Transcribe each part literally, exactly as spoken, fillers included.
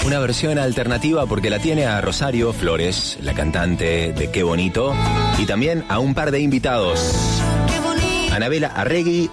Una versión alternativa porque la tiene a Rosario Flores, la cantante de Qué Bonito, y también a un par de invitados. Anabela Arregui,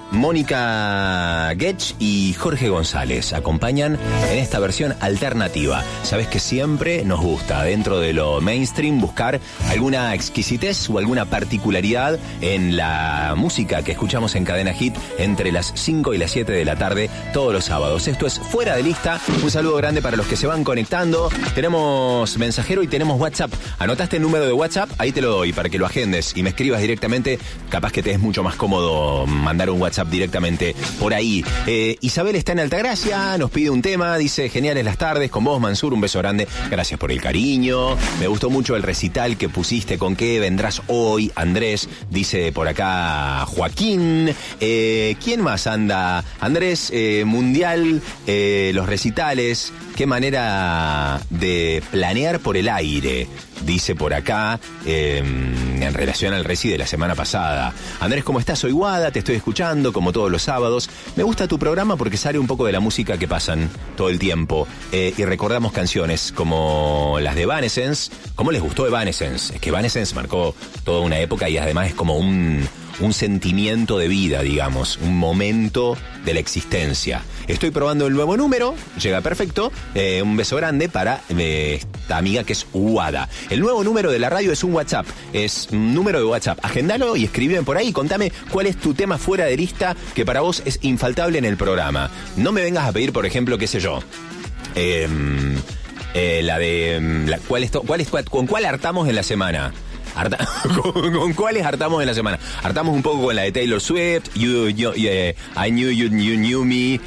Mónica Getch y Jorge González acompañan en esta versión alternativa. Sabes que siempre nos gusta, dentro de lo mainstream, buscar alguna exquisitez o alguna particularidad en la música que escuchamos en Cadena Hit entre las cinco y las siete de la tarde todos los sábados. Esto es Fuera de Lista. Un saludo grande para los que se van conectando. Tenemos mensajero y tenemos WhatsApp. ¿Anotaste el número de WhatsApp? Ahí te lo doy para que lo agendes y me escribas directamente. Capaz que te es mucho más cómodo mandar un WhatsApp directamente por ahí. Eh, Isabel está en Altagracia, nos pide un tema, dice: geniales las tardes, con vos, Mansur, un beso grande, gracias por el cariño. Me gustó mucho el recital que pusiste, ¿con qué vendrás hoy, Andrés? Dice por acá Joaquín. Eh, ¿Quién más anda? Andrés, eh, Mundial, eh, los recitales, qué manera de planear por el aire, dice por acá, eh, en relación al reci de la semana pasada. Andrés, ¿cómo estás? Soy Guada, te estoy escuchando como todos los sábados. Me gusta tu programa porque sale un poco de la música que pasan todo el tiempo, eh, y recordamos canciones como las de Evanescence. ¿Cómo les gustó Evanescence? Es que Evanescence marcó toda una época y además es como un... un sentimiento de vida, digamos, un momento de la existencia. Estoy probando el nuevo número, llega perfecto, eh, un beso grande para eh, esta amiga que es Guada. El nuevo número de la radio es un WhatsApp, es un número de WhatsApp, agendalo y escríbeme por ahí, contame cuál es tu tema fuera de lista que para vos es infaltable en el programa. No me vengas a pedir, por ejemplo, qué sé yo, eh, eh, la de, la, ¿cuál es, cuál es, ¿con cuál hartamos en la semana? Harta, ¿con, ¿Con cuáles hartamos en la semana? Hartamos un poco con la de Taylor Swift, you, you, yeah, I Knew You, You Knew Me,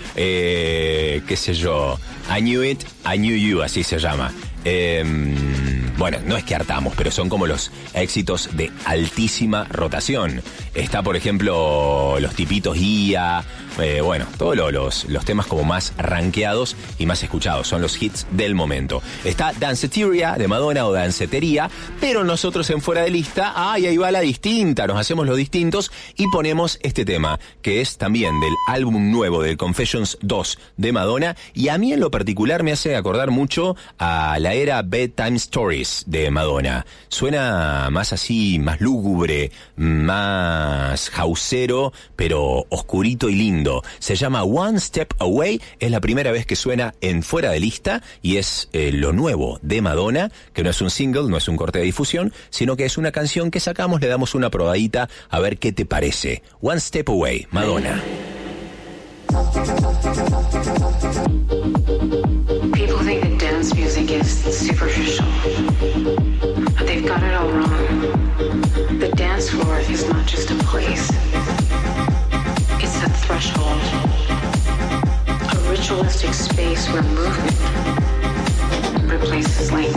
eh, qué sé yo, I Knew It, I Knew You, así se llama. Eh, bueno, no es que hartamos, pero son como los éxitos de altísima rotación. Está, por ejemplo, los tipitos I A, eh, bueno, todos lo, los, los temas como más rankeados y más escuchados, son los hits del momento. Está Danceteria de Madonna o Dancetería, pero nosotros en Fuera de Lista, ay, ahí va la distinta, nos hacemos los distintos y ponemos este tema, que es también del álbum nuevo del Confessions dos de Madonna, y a mí en lo particular me hace acordar mucho a la era Bedtime Stories de Madonna. Suena más así, más lúgubre, más houseero, pero oscurito y lindo. Se llama One Step Away, es la primera vez que suena en Fuera de Lista y es eh, lo nuevo de Madonna, que no es un single, no es un corte de difusión, sino que es una canción que sacamos, le damos una probadita a ver qué te parece. One Step Away, Madonna. People think that dance music is superficial, but they've got it all wrong. The dance floor is not just a place, it's a threshold, a ritualistic space where movement replaces language.